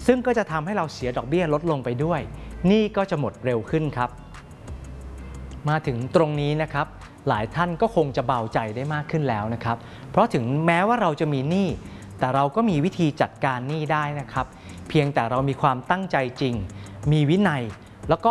ซึ่งก็จะทำให้เราเสียดอกเบี้ยลดลงไปด้วยหนี้ก็จะหมดเร็วขึ้นครับมาถึงตรงนี้นะครับหลายท่านก็คงจะเบาใจได้มากขึ้นแล้วนะครับเพราะถึงแม้ว่าเราจะมีหนี้แต่เราก็มีวิธีจัดการหนี้ได้นะครับเพียงแต่เรามีความตั้งใจจริงมีวินัย